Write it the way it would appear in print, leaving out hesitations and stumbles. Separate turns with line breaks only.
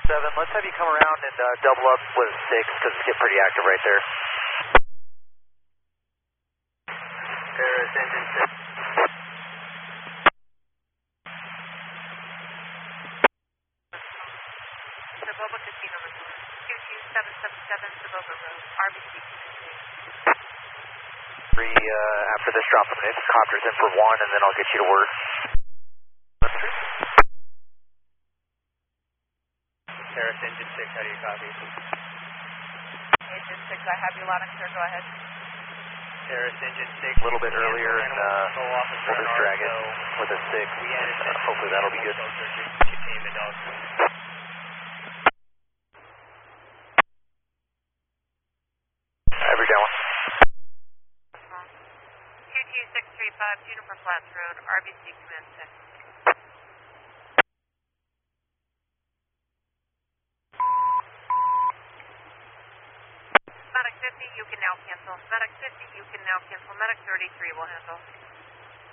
Let's have you come around and double up with a 6 because it's getting pretty active right there. Paris engine 6.
Saboba Casino, 22777 Saboba Road, RBC.
After this drop, I'm going to copters in for 1 and then I'll get you to work.
Paris engine 6, how do you copy?
Engine 6, I have you loud and clear, go ahead.
Paris engine 6.
A little bit earlier and we'll just drag it with a 6. Hopefully that'll be good. Every down.
22635 Juniper Flats Road, RBC Command 6. Medic 50, you can now cancel. Medic 50, you can now cancel. Medic 33 will handle.